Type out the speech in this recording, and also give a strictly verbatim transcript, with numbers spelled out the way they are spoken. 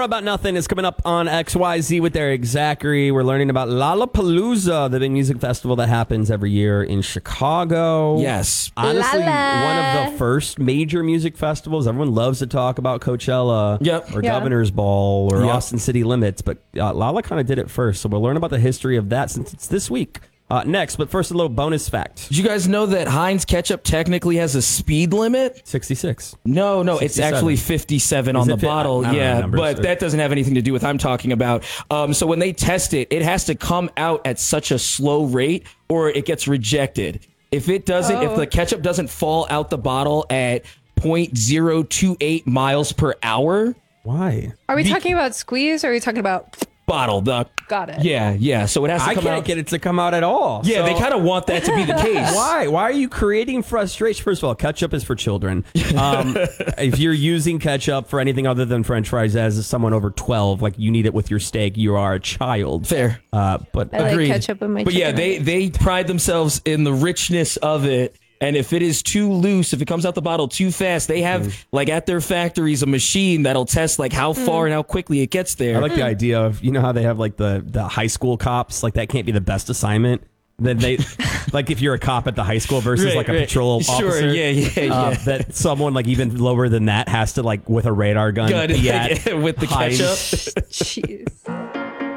About Nothing is coming up on X Y Z with Eric Zachary. We're learning about Lollapalooza, the big music festival that happens every year in Chicago. Yes. Honestly, La-la. one of the first major music festivals. Everyone loves to talk about Coachella Yep. or Yeah. Governor's Ball or Yep. Austin City Limits, but uh, Lala kind of did it first. So we'll learn about the history of that since it's this week. Uh, next, but first, a little bonus fact. Did you guys know that Heinz ketchup technically has a speed limit? sixty-six. No, no, it's sixty-seven. actually fifty-seven Is on it the fi- bottle. I don't know Yeah, the numbers. but that doesn't have anything to do with what I'm talking about. Um, so when they test it, it has to come out at such a slow rate or it gets rejected. If it doesn't, if Oh. the ketchup doesn't fall out the bottle at zero point zero two eight miles per hour, Why? Are we talking about squeeze or are we talking about... bottle, the Got it. yeah, yeah. So it has to I come can't out. get it to come out at all. yeah, So- they kind of want that to be the case. Why? Why are you creating frustration? First of all, ketchup is for children. Um, if you're using ketchup for anything other than French fries as someone over twelve, like you need it with your steak, you are a child. Fair. Uh, but I like Agreed. ketchup in my But yeah, chicken they nuggets. they pride themselves in the richness of it. And if it is too loose, if it comes out the bottle too fast, they have Mm. like at their factories a machine that'll test like how Mm. far and how quickly it gets there. I like the idea of, you know how they have like the, the high school cops, like that can't be the best assignment. Then they, like if you're a cop at the high school versus Right, like a right. patrol Sure, officer. yeah, yeah, uh, yeah. That someone like even lower than that has to like with a radar gun Gun be at with the Heinz. ketchup. Jeez.